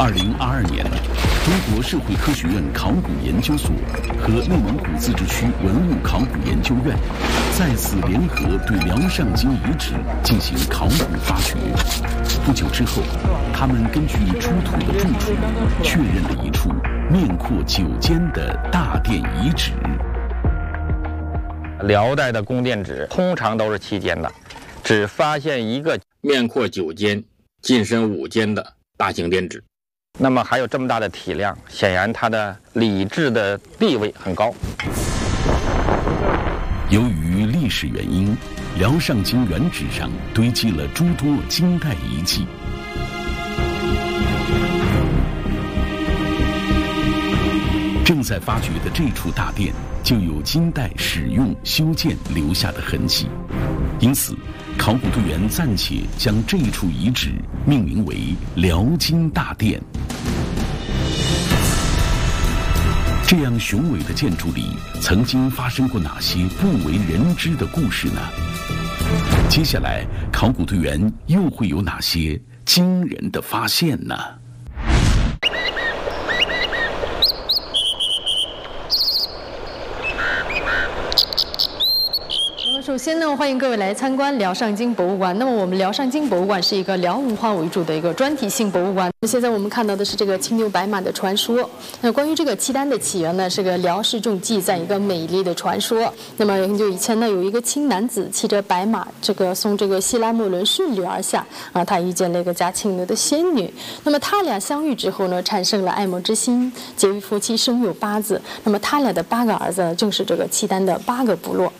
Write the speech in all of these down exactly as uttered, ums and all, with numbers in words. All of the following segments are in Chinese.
二零二二年，中国社会科学院考古研究所和内蒙古自治区文物考古研究院再次联合对辽上京遗址进行考古发掘。不久之后，他们根据出土的柱础，确认了一处面阔九间的大殿遗址。 辽代的宫殿址通常都是七间的，只发现一个面阔九间、进深五间的大型殿址。那么还有这么大的体量，显然它的礼制的地位很高。 由于历史原因，辽上京原址上堆积了诸多金代遗迹。正在发掘的这处大殿就有金代使用修建留下的痕迹，因此考古队员暂且将这处遗址命名为辽金大殿。这样雄伟的建筑里曾经发生过哪些不为人知的故事呢？接下来考古队员又会有哪些惊人的发现呢？ 首先呢，欢迎各位来参观辽上京博物馆。那么我们辽上京博物馆是一个辽文化为主的一个专题性博物馆。现在我们看到的是这个青牛白马的传说。那关于这个契丹的起源呢，是个辽史中记载一个美丽的传说。那么很久以前呢，有一个青男子骑着白马，这个从这个西拉木伦顺流而下啊，他遇见了一个叫青牛的仙女。那么他俩相遇之后呢，产生了爱慕之心，结为夫妻，生有八子。那么他俩的八个儿子正是这个契丹的八个部落。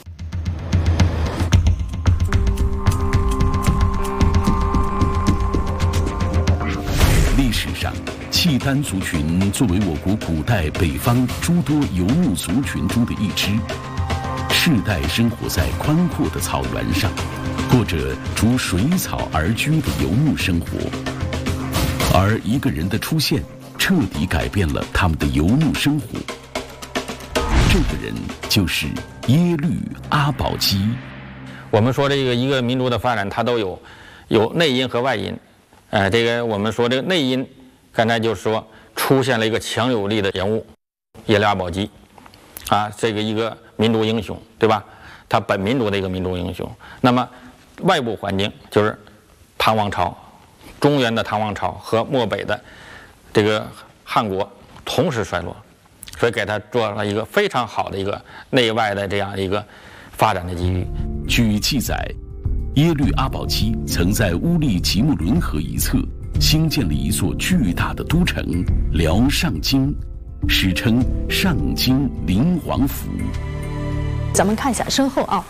历史上，契丹族群作为我国古代北方诸多游牧族群中的一支，世代生活在宽阔的草原上，过着逐水草而居的游牧生活。而一个人的出现，彻底改变了他们的游牧生活。这个人就是耶律阿保机。 我们说这个一个民族的发展，它都有有内因和外因。呃，这个我们说这个内因，刚才就是说出现了一个强有力的人物，耶律阿保机，啊，这个一个民族英雄，对吧？他本民族的一个民族英雄。那么外部环境就是唐王朝，中原的唐王朝和漠北的这个汉国同时衰落，所以给他做了一个非常好的一个内外的这样一个发展的机遇。 据记载，耶律阿保机曾在乌力吉木伦河一侧兴建了一座巨大的都城辽上京，史称上京灵皇府。 咱们看一下身后啊，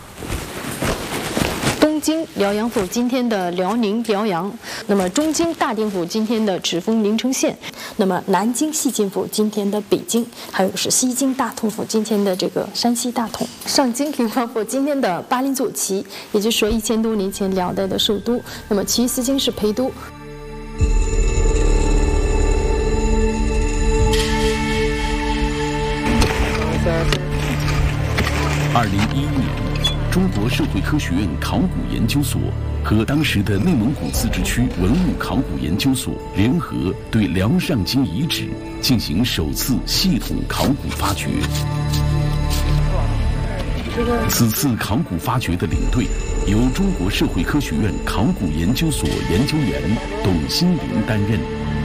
东京辽阳府今天的辽宁辽阳，那么中京大定府今天的赤峰临城县，那么南京西京府今天的北京，还有是西京大同府今天的这个山西大同，上京灵皇府今天的巴林左旗，也就是说一千多年前辽代的首都，那么其司京是陪都。 二零一一年，中国社会科学院考古研究所和当时的内蒙古自治区文物考古研究所联合对辽上京遗址进行首次系统考古发掘。此次考古发掘的领队由中国社会科学院考古研究所研究员董新林担任。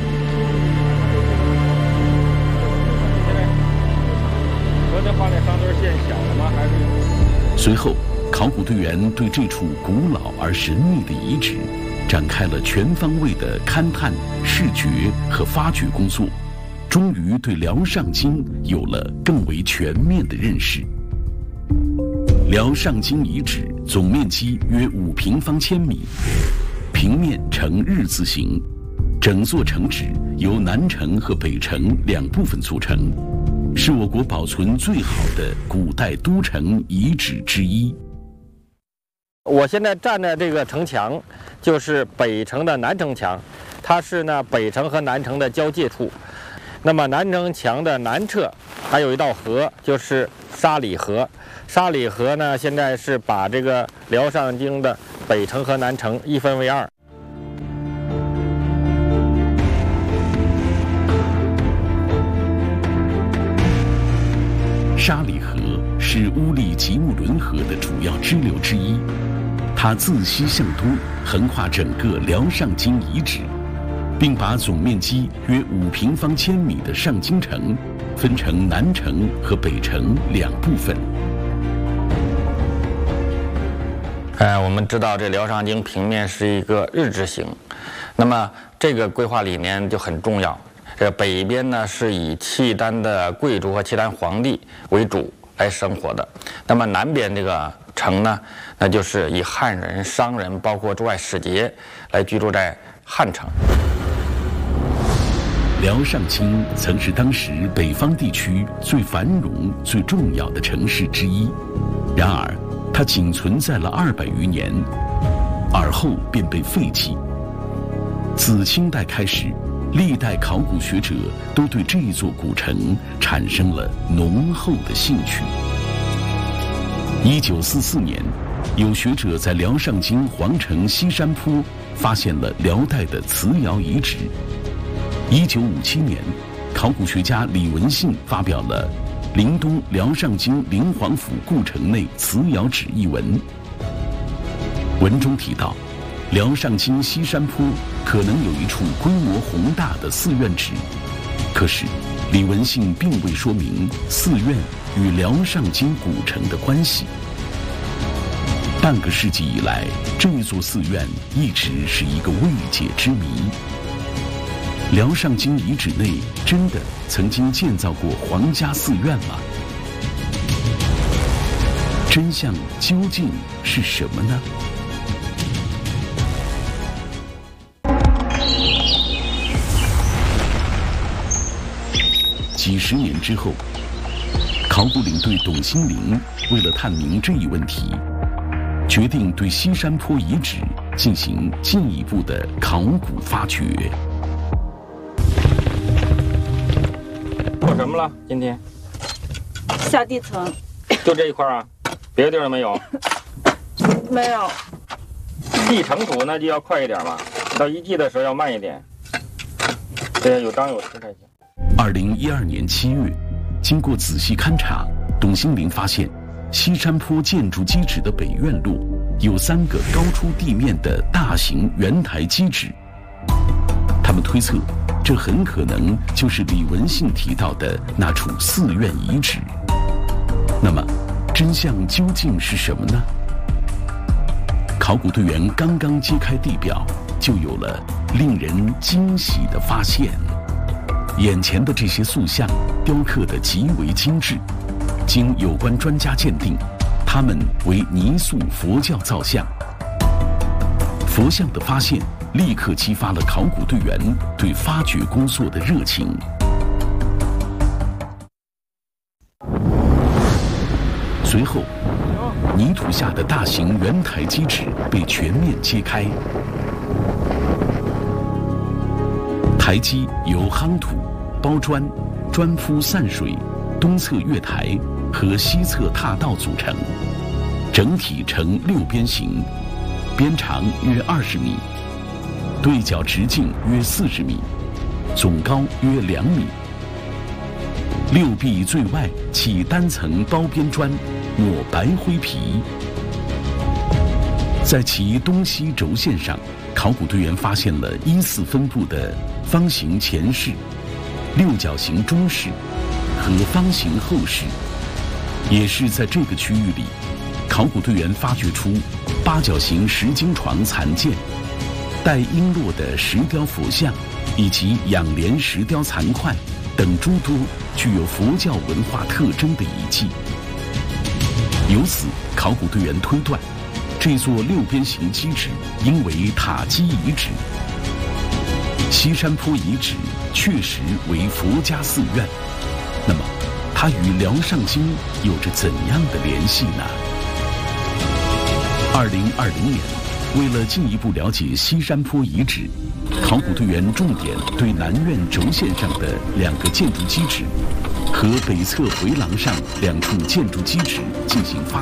随后，考古队员对这处古老而神秘的遗址展开了全方位的勘探、视觉和发掘工作，终于对辽上京有了更为全面的认识。辽上京遗址总面积约五平方千米，平面呈日字形，整座城址由南城和北城两部分组成，是我国保存最好的古代都城遗址之一。 我现在站的这个城墙，就是北城的南城墙，它是呢北城和南城的交界处。那么南城墙的南侧还有一道河，就是沙里河。沙里河呢，现在是把这个辽上京的北城和南城一分为二。 乌力吉木伦河的主要支流之一。它自西向东横跨整个辽上京遗址，并把总面积约五平方千米的上京城分成南城和北城两部分。 呃，我们知道这辽上京平面是一个日治型，那么这个规划理念就很重要。这北边呢是以契丹的贵族和契丹皇帝为主来生活的，那么南边这个城呢，那就是以汉人、商人，包括驻外使节来居住在汉城。 辽上京曾是当时北方地区最繁荣、最重要的城市之一，然而它仅存在了二百余年，而后便被废弃。自清代开始，历代考古学者都对这座古城产生了浓厚的兴趣。一九四四年，有学者在辽上京皇城西山坡发现了辽代的瓷窑遗址。一九五七年，考古学家李文信发表了《临东辽上京灵皇府故城内瓷窑址》一文。文中提到，辽上京西山坡可能有一处规模宏大的寺院址，可是李文信并未说明寺院与辽上京古城的关系。半个世纪以来，这座寺院一直是一个未解之谜。辽上京遗址内真的曾经建造过皇家寺院吗？真相究竟是什么呢？几十年之后，考古领队董新林为了探明这一问题，决定对西山坡遗址进行进一步的考古发掘。 做什么了？今天下地层， 就这一块啊，别的地儿没有。 没有。 地成土那就要快一点嘛，到一季的时候要慢一点，这样有张有弛才行。 二零一二年七月，经过仔细勘察，董新林发现西山坡建筑基址的北院落有三个高出地面的大型圆台基址。他们推测，这很可能就是李文信提到的那处寺院遗址。那么，真相究竟是什么呢？考古队员刚刚揭开地表，就有了令人惊喜的发现。眼前的这些塑像雕刻得极为精致，经有关专家鉴定，它们为泥塑佛教造像。佛像的发现立刻激发了考古队员对发掘工作的热情。随后，泥土下的大型圆台基址被全面揭开，台基由夯土、包砖、砖铺散水、东侧月台和西侧踏道组成，整体呈六边形，边长约二十米，对角直径约四十米，总高约两米。六壁最外起单层包边砖，抹白灰皮。在其东西轴线上，考古队员发现了依次分布的方形前室、六角形中室和方形后室。也是在这个区域里，考古队员发掘出八角形石经床残件、带璎珞的石雕佛像以及仰莲石雕残块等诸多具有佛教文化特征的遗迹。由此，考古队员推断，这座六边形基址应为塔基遗址。西山坡遗址确实为佛家寺院，那么它与辽上京有着怎样的联系呢？二零二零年，为了进一步了解西山坡遗址，考古队员重点对南院轴线上的两个建筑基址和北侧回廊上两处建筑基址进行发